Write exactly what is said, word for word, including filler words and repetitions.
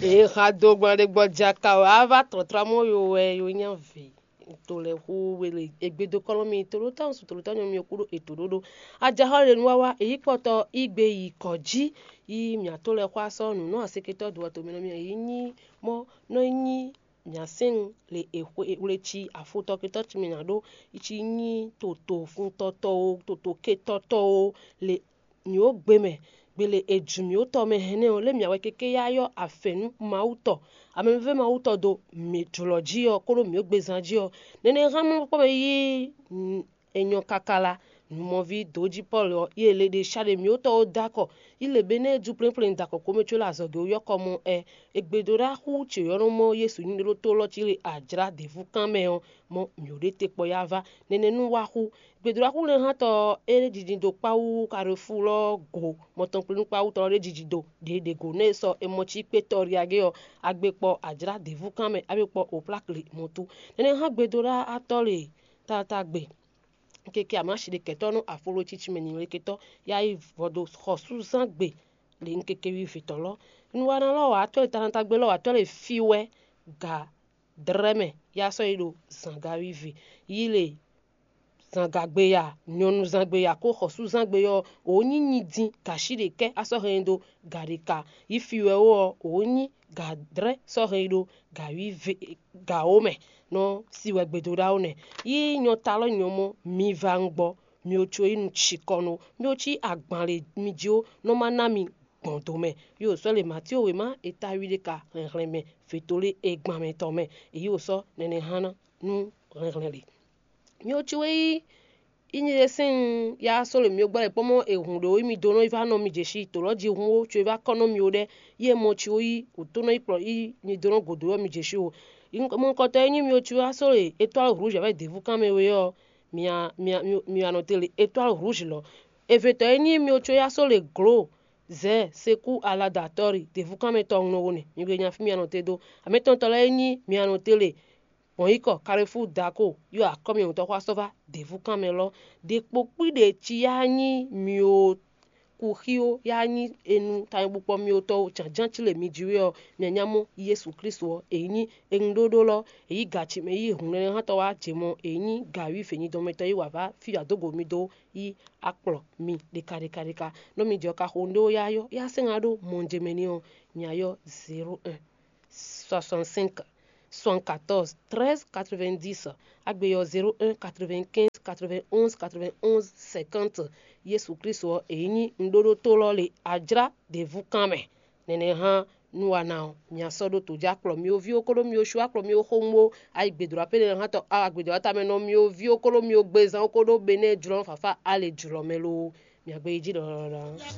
e rado gbade gbojaka ava totramo yo e yo nyanve to le hu wele egbedo kolomi to lo tan su to lo tan mi okuro etododo aja hore nwawa eyi poto igbe ikoji yi mi atole kwa so nu no aseketo do to mi no mi yin mo no yin nyasin le ehwe ulechi afuto keto mi na do ichi yin toto fun toto toto ketoto le ni o gbe me gbele ejumi o to me hene o le mi awe keke ya yo afenu mauto ameve mauto do metrology o koro mi o gbezanji o nene ramu po yi enyo kakala mo vi doji paul o ile de shade mi o to dako ile bene ju plen plen dako ko me chola zo do yo komo e egbedora hu che yo mo yesu ni ro to lo ti le ajra de fu kan me o mo mi o de te po yava nene nu wa hu gbedora hu le han to ere jijin do pa wu karefu lo go mo ton plen pa wu to re jijin do de de go ne so e mo chi pe to ri age o agbepo ajra de fu kan me agbepo o plaque mo tu nene han gbedora atole ta ta gbe keke amashire ketono afolo chichi meni keto ya ivodo khosuzan gbe le nkeke wi fitolo nwana lo wa to tananta gbe lo wa to le fiwe ga dreme ya so ido zanga wivi yile zanga gbe ya nyonu zangbe ya ko khosuzan gbe yo onyin din kashire ke aso hendo garika ifiwe o onyin ga dre so hendo ga wivi ga ome no siwe gbedora one yi nyo talo nyomo mi vangbo mi ocho inu chikono mi ochi agbanle mi jo no manami gbondome yo so le mati owe ma eta wile ka renreme fetole egban me tome yi o so nene hana nu renrele mi ochi we inye sin ya so le mi ogba le pomo ehun do mi dono ifa no mi jeshi to lo ji hun o cho ifa kono mi ode ye mo chi oyi o to no ipro yi ni dono godo mi jeshi o mon kote yin mi ochu asore étoile rouge avec des vous quand me we yo mi a mi a mi a noté les étoiles rouges lo evete yin mi ochu asore glow ze seku ala datori de vous quand me ton no ne mi genya fi mi a noté do a meton to la yin mi a noté le bon iko carrefour dako yo a comme on to kwa sova de vous quand me lo de popi de ti yin mi o kuhio yani enu tan bupo mi o to chanjan chile mi jiwe o mi nyamo Yesu Kristo eyin endodo lo eyi gachi me yi hun le han to wa jemo eyin gawi fenyi do meto yi wa ba fi adogo mi do yi akplo mi de kare kare ka no mi jo ka hondo ya yo ya sengado monje meni o mi ayo zéro un soixante-cinq soixante-quatorze treize quatre-vingt-dix agbe yo zéro un quatre-vingt-quinze quatre-vingt-onze quatre-vingt-onze cinquante Yesu Kristo eyin ndodo to lo le ajra de vous quand me nene han nuwa na mi asodo to ja klo mi o vi okolo mi o shu aklo mi o homo ai gbedura pe le han to agbedura ta me no mi o vi okolo mi o gbezan okolo bene juro fafa ale juro melo mi agbe ji do